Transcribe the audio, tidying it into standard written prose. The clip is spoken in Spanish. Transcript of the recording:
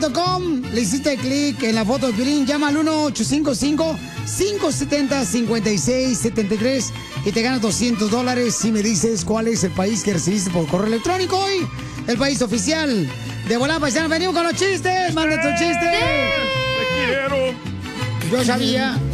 Le hiciste clic en la foto de Piolín, llama al 1-855-570-5673 y te ganas $200 si me dices cuál es el país que recibiste por correo electrónico hoy. El país oficial. De volada, paisano, venimos con los chistes. ¡Manda tu chiste! ¡Te quiero! Yo sabía